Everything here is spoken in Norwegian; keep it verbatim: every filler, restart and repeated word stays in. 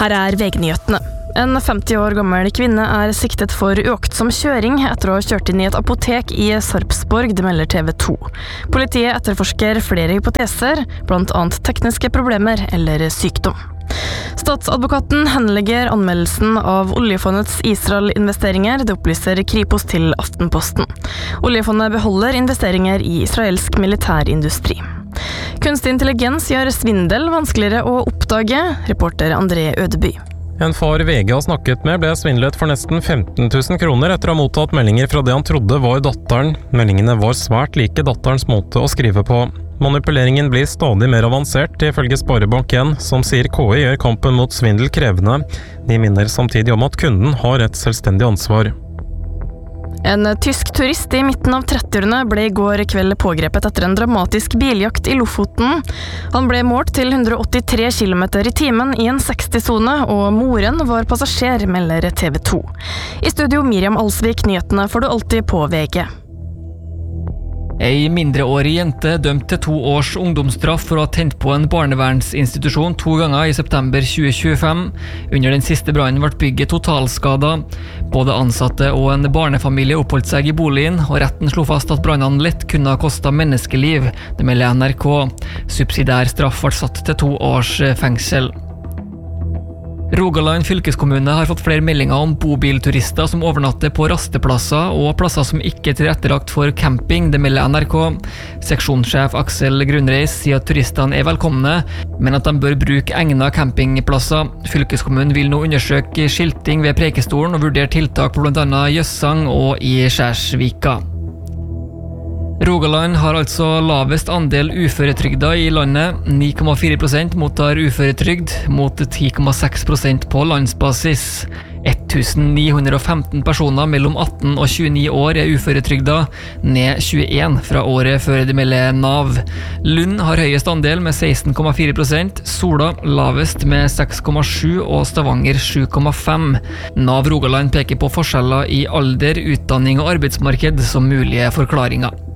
Her er V G-nyhetene. En femti år gammel kvinne er siktet for uaktsom kjøring etter å ha kjørt inn i et apotek i Sarpsborg, det melder T V to. Politiet etterforsker flere hypoteser, blant annet tekniske problemer eller sykdom. Statsadvokaten henlegger anmeldelsen av oljefondets Israel-investeringer, det opplyser Kripos til Aftenposten. Oljefondet beholder investeringer i israelsk militærindustri. Kunstig intelligens gjør svindel vanskeligere å oppdage, reporter André Ødeby. En far V G har snakket med ble svindlet for nesten femten tusen kroner etter å ha mottatt meldinger fra det han trodde var datteren. Meldingene var svært like datterens måte å skrive på. Manipuleringen blir stadig mer avansert, ifølge Sparebank en, som sier K I gjør kampen mot svindel krevende. De minner samtidig om at kunden har et selvstendig ansvar. En tysk turist i midten av trettiårene ble i går kveld pågrepet etter en dramatisk biljakt i Lofoten. Han ble målt til hundre åttitre kilometer i timen i en seksti-sone, og moren var passasjer, melder T V to. I studio Miriam Alsvik, nyhetene får du alltid på V G. Ei mindreårig jente dømt til to års ungdomsstraff for å ha tent på en barnevernsinstitusjon to ganger i september tjue tjuefem. Under den siste brannen ble bygget totalskada. Både ansatte og en barnefamilie oppholdt seg i boligen, og retten slo fast at brannene lett kunne ha kostet menneskeliv, det melder N R K. Subsidiær straff ble satt til to års fengsel. Rogaland fylkeskommune har fått flere meldinger om bobilturister som overnatter på rasteplasser og plasser som ikke er tilrettelagt for camping, det melder N R K. Seksjonssjef Aksel Grunreis sier at turistene er velkomne, men at de bør bruke egnet campingplasser. Fylkeskommunen vil nå undersøke skilting ved Preikestolen og vurdere tiltak på blant annet Jøssang og i Skjærsvika. Rogaland har altså lavest andel uføretrygda i landet. ni komma fire prosent mottar uføretrygd, mot ti komma seks prosent på landsbasis. nittien hundre og femten personer mellom atten og tjueni år er uføretrygda, ned tjueen fra året før, det melder Nav. Lund har høyest andel med seksten komma fire prosent, Sola lavest med seks komma sju og Stavanger sju komma fem. Nav Rogaland peker på forskjeller i alder, utdanning og arbeidsmarked som mulige forklaringer.